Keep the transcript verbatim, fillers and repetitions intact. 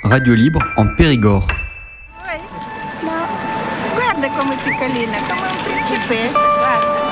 radio libre en Périgord. Guarda come piccolina, come un principessa, guarda.